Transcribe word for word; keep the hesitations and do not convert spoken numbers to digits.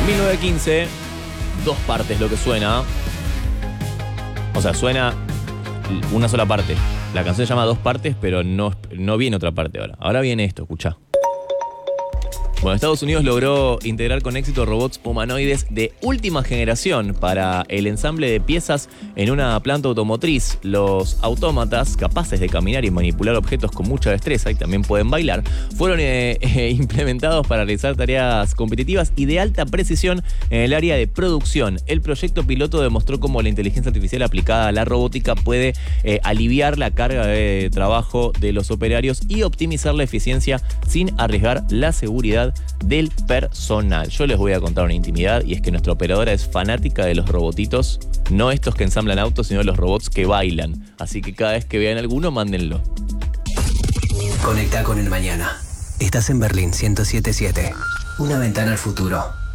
mil novecientos quince, dos partes lo que suena. O sea, suena una sola parte. La canción se llama Dos Partes, pero no, no viene otra parte ahora. Ahora viene esto, escuchá. Bueno, Estados Unidos logró integrar con éxito robots humanoides de última generación para el ensamble de piezas en una planta automotriz. Los autómatas, capaces de caminar y manipular objetos con mucha destreza y también pueden bailar, fueron eh, eh, implementados para realizar tareas competitivas y de alta precisión en el área de producción. El proyecto piloto demostró cómo la inteligencia artificial aplicada a la robótica puede eh, aliviar la carga de trabajo de los operarios y optimizar la eficiencia sin arriesgar la seguridad del personal. Yo les voy a contar una intimidad, y es que nuestra operadora es fanática de los robotitos, no estos que ensamblan autos, sino los robots que bailan. Así que cada vez que vean alguno, mándenlo. Conecta con el mañana. Estás en Berlín ciento siete punto siete. Una ventana al futuro.